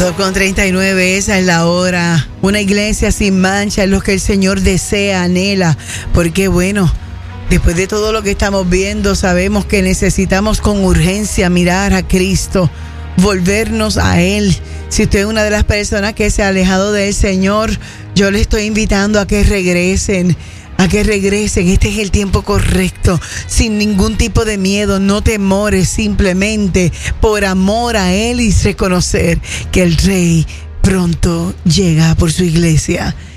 2:39, esa es la hora. Una iglesia sin mancha es lo que el Señor desea, anhela, porque bueno, después de todo lo que estamos viendo, sabemos que necesitamos con urgencia mirar a Cristo, volvernos a Él. Si usted es una de las personas que se ha alejado del Señor, yo le estoy invitando a que regresen. Este es el tiempo correcto, sin ningún tipo de miedo, no temores, simplemente por amor a Él y reconocer que el Rey pronto llega por su iglesia.